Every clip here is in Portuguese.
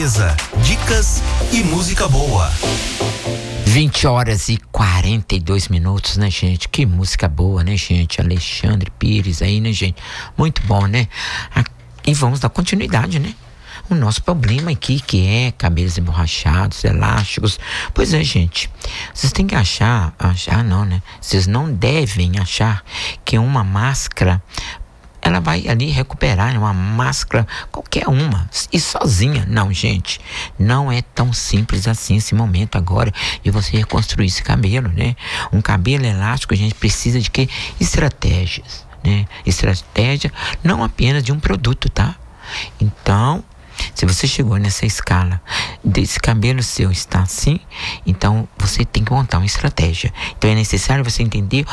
Dicas e música boa. 20h42, né, gente? Que música boa, né, gente? Alexandre Pires aí, né, gente? Muito bom, né? E vamos dar continuidade, né? O nosso problema aqui, que é cabelos emborrachados, elásticos. Pois é, gente. Vocês têm que achar não, né? Vocês não devem achar que uma máscara ela vai ali recuperar, uma máscara, qualquer uma, e sozinha. Não, gente, não é tão simples assim esse momento agora de você reconstruir esse cabelo, né? Um cabelo elástico, a gente precisa de que? Estratégias, né? Estratégia não apenas de um produto, tá? Então, se você chegou nessa escala, desse cabelo seu está assim, então você tem que montar uma estratégia. Então é necessário você entender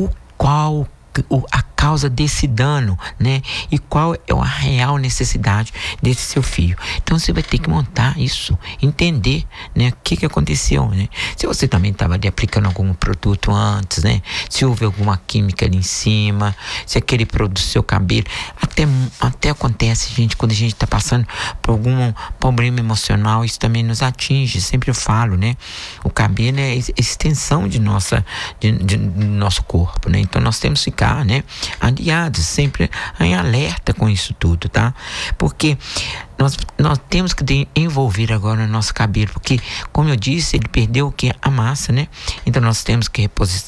a causa desse dano, né? E qual é a real necessidade desse seu fio. Então você vai ter que montar isso, entender, né? O que aconteceu, né? Se você também estava ali aplicando algum produto antes, né? Se houve alguma química ali em cima, se aquele produto do seu cabelo, até acontece, gente, quando a gente está passando por algum problema emocional, isso também nos atinge. Sempre eu falo, né? O cabelo é a extensão de nosso corpo, né? Então nós temos que ficar, né, aliados, sempre em alerta com isso tudo, tá? Porque nós temos que envolver agora o nosso cabelo, porque, como eu disse, ele perdeu o que? A massa, né? Então nós temos que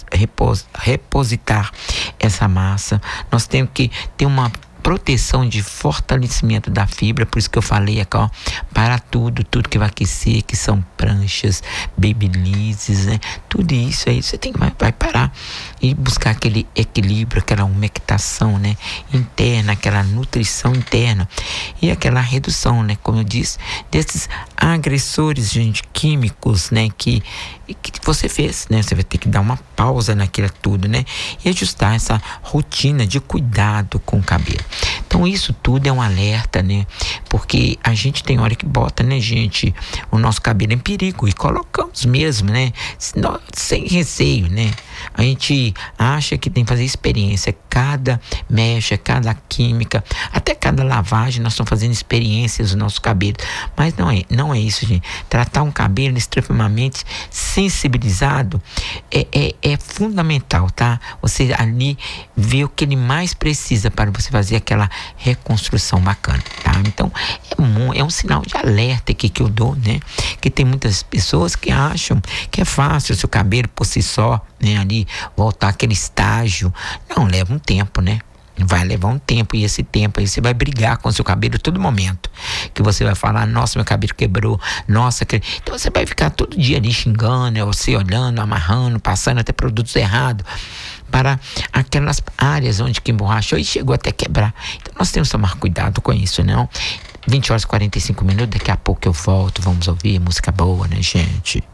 repositar essa massa, nós temos que ter uma proteção de fortalecimento da fibra, por isso que eu falei aqui, ó, para tudo que vai aquecer, que são pranchas, babyliss, né? Tudo isso aí você vai parar e buscar aquele equilíbrio, aquela umectação, né? Interna, aquela nutrição interna e aquela redução, né? Como eu disse, desses agressores, gente, químicos, né? Que você fez, né? Você vai ter que dar uma pausa naquilo tudo, né? E ajustar essa rotina de cuidado com o cabelo. Então isso tudo é um alerta, né? Porque a gente tem hora que bota, né, gente, o nosso cabelo em perigo e colocamos mesmo, né? Sem receio, né? A gente acha que tem que fazer experiência. Cada mecha, cada química, até cada lavagem, nós estamos fazendo experiências no nosso cabelo. Mas não é isso, gente. Tratar um cabelo extremamente sensibilizado é fundamental, tá? Você ali vê o que ele mais precisa para você fazer aquela reconstrução bacana, tá? Então, é um sinal de alerta aqui que eu dou, né? Que tem muitas pessoas que acham que é fácil o seu cabelo por si só, né? Ali, voltar àquele estágio. Não, leva um tempo, né? Vai levar um tempo, e esse tempo aí você vai brigar com o seu cabelo a todo momento, que você vai falar, nossa, meu cabelo quebrou, nossa, então você vai ficar todo dia ali xingando, você olhando, amarrando, passando até produtos errados para aquelas áreas onde que emborrachou e chegou até quebrar. Então nós temos que tomar cuidado com isso, não? 20h45, daqui a pouco eu volto, vamos ouvir música boa, né, gente?